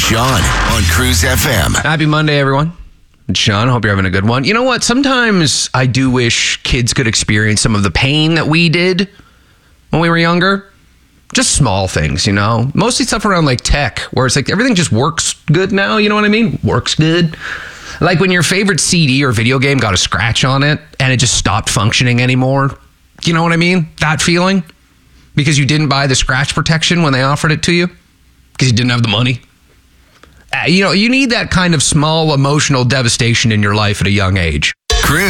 Sean on Cruise FM. Happy Monday, everyone. It's Sean. Hope you're having a good one. You know what? Sometimes I do wish kids could experience some of the pain that we did when we were younger. Just small things, you know? Mostly stuff around like tech, where it's like everything just works good now. You know what I mean? Works good. Like when your favorite CD or video game got a scratch on it and it just stopped functioning anymore. You know what I mean? That feeling? Because you didn't buy the scratch protection when they offered it to you? Because you didn't have the money? You know, you need that kind of small emotional devastation in your life at a young age. Cruise.